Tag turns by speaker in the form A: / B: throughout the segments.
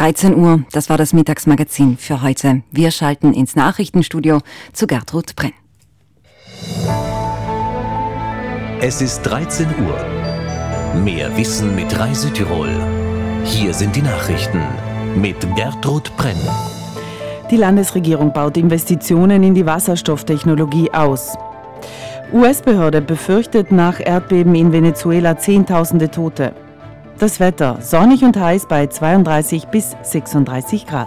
A: 13 Uhr, das war das Mittagsmagazin für heute. Wir schalten ins Nachrichtenstudio zu Gertrud Brenn.
B: Es ist 13 Uhr. Mehr Wissen mit Rai Südtirol. Hier sind die Nachrichten mit Gertrud Brenn.
C: Die Landesregierung baut Investitionen in die Wasserstofftechnologie aus. US-Behörde befürchtet nach Erdbeben in Venezuela Zehntausende Tote. Das Wetter sonnig und heiß bei 32 bis 36 Grad.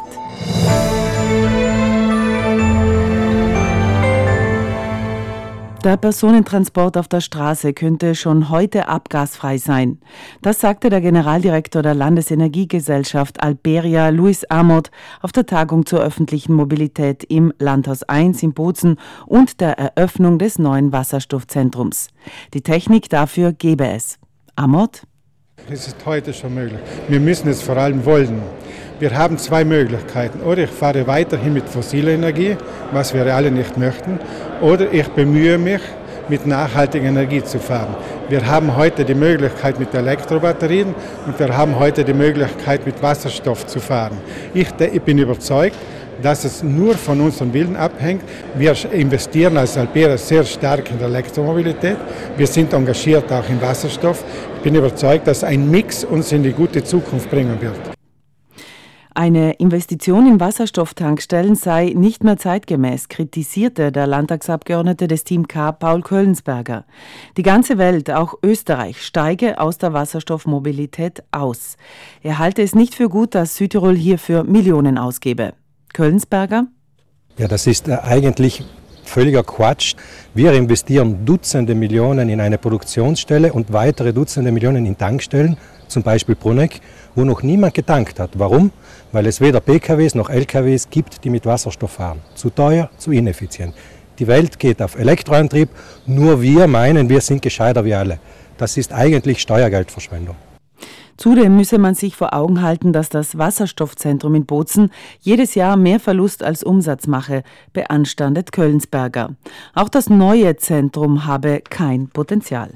C: Der Personentransport auf der Straße könnte schon heute abgasfrei sein. Das sagte der Generaldirektor der Landesenergiegesellschaft Alberia, Luis Amott, auf der Tagung zur öffentlichen Mobilität im Landhaus 1 in Bozen und der Eröffnung des neuen Wasserstoffzentrums. Die Technik dafür gebe es. Amott?
D: Es ist heute schon möglich. Wir müssen es vor allem wollen. Wir haben zwei Möglichkeiten. Oder ich fahre weiterhin mit fossiler Energie, was wir alle nicht möchten, oder ich bemühe mich, mit nachhaltiger Energie zu fahren. Wir haben heute die Möglichkeit mit Elektrobatterien und wir haben heute die Möglichkeit mit Wasserstoff zu fahren. Ich bin überzeugt, dass es nur von unserem Willen abhängt. Wir investieren als Alberia sehr stark in der Elektromobilität. Wir sind engagiert auch in Wasserstoff. Ich bin überzeugt, dass ein Mix uns in die gute Zukunft bringen wird.
C: Eine Investition in Wasserstofftankstellen sei nicht mehr zeitgemäß, kritisierte der Landtagsabgeordnete des Team K, Paul Köllensberger. Die ganze Welt, auch Österreich, steige aus der Wasserstoffmobilität aus. Er halte es nicht für gut, dass Südtirol hierfür Millionen ausgebe. Köllensberger?
E: Ja, das ist eigentlich völliger Quatsch. Wir investieren Dutzende Millionen in eine Produktionsstelle und weitere Dutzende Millionen in Tankstellen, zum Beispiel Bruneck, wo noch niemand getankt hat. Warum? Weil es weder PKWs noch LKWs gibt, die mit Wasserstoff fahren. Zu teuer, zu ineffizient. Die Welt geht auf Elektroantrieb, nur wir meinen, wir sind gescheiter wie alle. Das ist eigentlich Steuergeldverschwendung.
C: Zudem müsse man sich vor Augen halten, dass das Wasserstoffzentrum in Bozen jedes Jahr mehr Verlust als Umsatz mache, beanstandet Köllensberger. Auch das neue Zentrum habe kein Potenzial.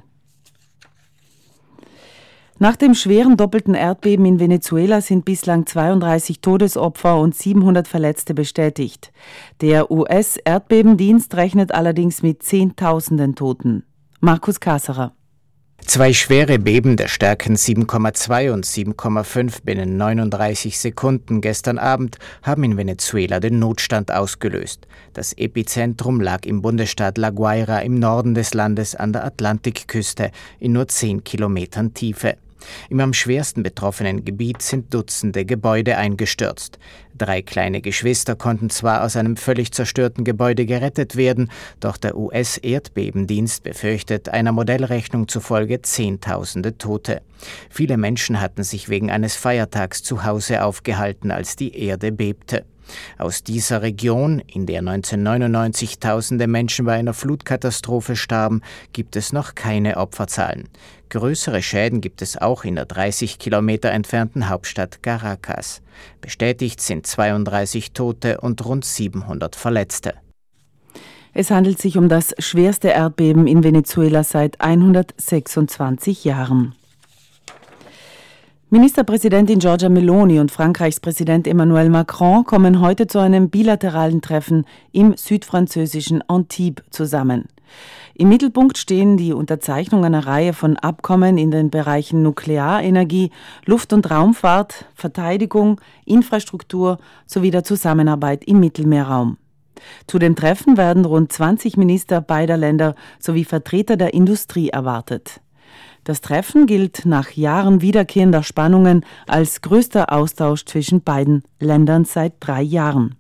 C: Nach dem schweren doppelten Erdbeben in Venezuela sind bislang 32 Todesopfer und 700 Verletzte bestätigt. Der US-Erdbebendienst rechnet allerdings mit Zehntausenden Toten. Markus Kasserer.
F: Zwei schwere Beben der Stärken 7,2 und 7,5 binnen 39 Sekunden gestern Abend haben in Venezuela den Notstand ausgelöst. Das Epizentrum lag im Bundesstaat La Guaira im Norden des Landes an der Atlantikküste in nur 10 Kilometern Tiefe. Im am schwersten betroffenen Gebiet sind Dutzende Gebäude eingestürzt. 3 kleine Geschwister konnten zwar aus einem völlig zerstörten Gebäude gerettet werden, doch der US-Erdbebendienst befürchtet einer Modellrechnung zufolge Zehntausende Tote. Viele Menschen hatten sich wegen eines Feiertags zu Hause aufgehalten, als die Erde bebte. Aus dieser Region, in der 1999 tausende Menschen bei einer Flutkatastrophe starben, gibt es noch keine Opferzahlen. Größere Schäden gibt es auch in der 30 Kilometer entfernten Hauptstadt Caracas. Bestätigt sind 32 Tote und rund 700 Verletzte.
C: Es handelt sich um das schwerste Erdbeben in Venezuela seit 126 Jahren. Ministerpräsidentin Giorgia Meloni und Frankreichs Präsident Emmanuel Macron kommen heute zu einem bilateralen Treffen im südfranzösischen Antibes zusammen. Im Mittelpunkt stehen die Unterzeichnung einer Reihe von Abkommen in den Bereichen Nuklearenergie, Luft- und Raumfahrt, Verteidigung, Infrastruktur sowie der Zusammenarbeit im Mittelmeerraum. Zu dem Treffen werden rund 20 Minister beider Länder sowie Vertreter der Industrie erwartet. Das Treffen gilt nach Jahren wiederkehrender Spannungen als größter Austausch zwischen beiden Ländern seit 3 Jahren.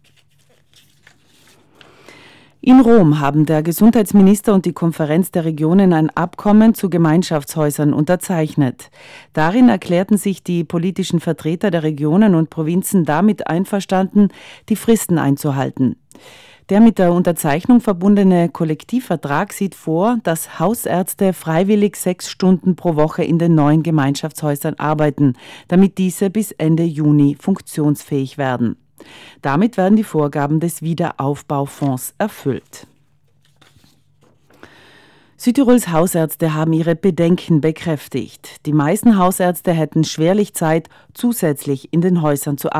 C: In Rom haben der Gesundheitsminister und die Konferenz der Regionen ein Abkommen zu Gemeinschaftshäusern unterzeichnet. Darin erklärten sich die politischen Vertreter der Regionen und Provinzen damit einverstanden, die Fristen einzuhalten. Der mit der Unterzeichnung verbundene Kollektivvertrag sieht vor, dass Hausärzte freiwillig 6 Stunden pro Woche in den neuen Gemeinschaftshäusern arbeiten, damit diese bis Ende Juni funktionsfähig werden. Damit werden die Vorgaben des Wiederaufbaufonds erfüllt. Südtirols Hausärzte haben ihre Bedenken bekräftigt. Die meisten Hausärzte hätten schwerlich Zeit, zusätzlich in den Häusern zu arbeiten.